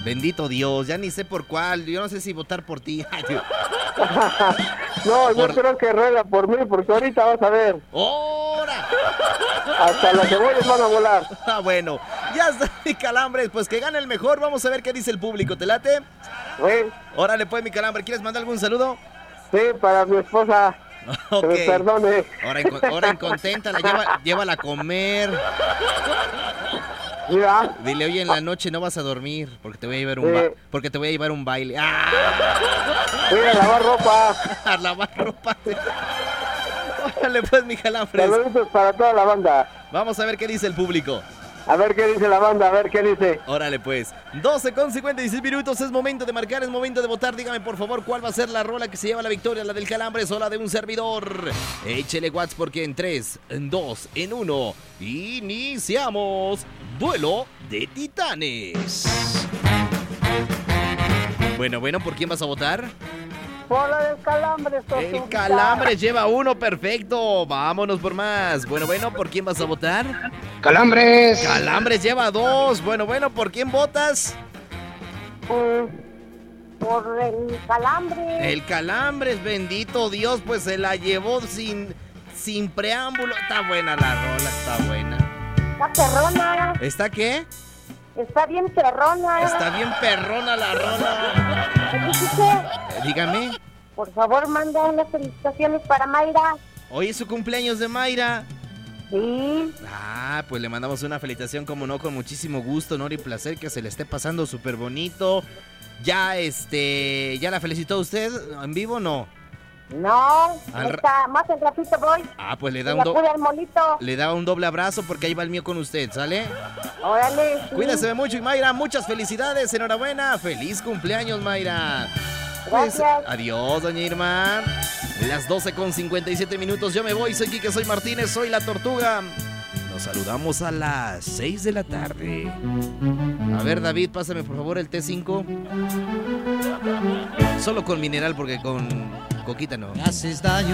Bendito Dios, ya ni sé por cuál. Yo no sé si votar por ti. No, yo creo que ruega por mí, porque ahorita vas a ver. ¡Hora! Hasta las cebollas van a volar. Bueno, ya está mi Calambres. Pues que gane el mejor. Vamos a ver qué dice el público. ¿Te late? Sí. Órale, pues, mi Calambre. ¿Quieres mandar algún saludo? Sí, para mi esposa. Ok. Que me perdone. Ahora inconténtala, llévala a comer. Mira. Dile, oye, en la noche no vas a dormir porque te voy a llevar porque te voy a llevar un baile. ¡Ah! Voy a lavar ropa. A lavar ropa. Órale, pues, mi Calambres. Saluditos para toda la banda. Vamos a ver qué dice el público. A ver qué dice la banda, a ver qué dice. Órale, pues. 12:56 es momento de marcar, es momento de votar. Dígame, por favor, cuál va a ser la rola que se lleva la victoria, la del Calambres o la de un servidor. Échele watts porque en 3, en 2, en 1, iniciamos Duelo de Titanes. Bueno, ¿por quién vas a votar? Por la del Calambres, El Calambres lleva 1, perfecto. Vámonos por más. Bueno, ¿por quién vas a votar? ¡Calambres! Calambres lleva 2. Bueno, ¿por quién votas? Por el Calambres. El Calambres, bendito Dios, pues se la llevó sin preámbulo. Está buena la rola, está buena. Está perrona. ¿Está qué? Está bien perrona. Está bien perrona la rola. Dígame. Por favor, manda unas felicitaciones para Mayra. Hoy es su cumpleaños de Mayra. Sí. Ah, pues le mandamos una felicitación, como no, con muchísimo gusto, honor y placer, que se le esté pasando súper bonito. Ya, ¿ya la felicitó usted en vivo, no? No, está más en ratito voy. Ah, pues le da un doble abrazo porque ahí va el mío con usted, ¿sale? Órale. Sí. Cuídese mucho y Mayra, muchas felicidades, enhorabuena, feliz cumpleaños, Mayra. Pues, gracias. Adiós, doña Irma. Las 12:57, yo me voy, soy Quique, soy Martínez, soy La Tortuga. Nos saludamos a las 6 de la tarde. A ver, David, pásame por favor el T5. Solo con mineral porque con coquita no.